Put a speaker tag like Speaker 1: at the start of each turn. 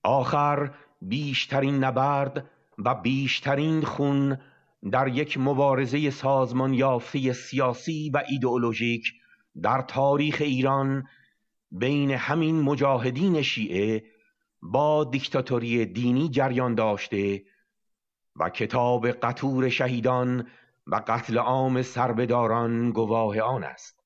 Speaker 1: آخر بیشترین نبرد و بیشترین خون در یک مبارزه سازمان یافته سیاسی و ایدئولوژیک در تاریخ ایران بین همین مجاهدین شیعه با دیکتاتوری دینی جریان داشته و کتاب قطور شهیدان و قتل عام سربداران گواه آن است.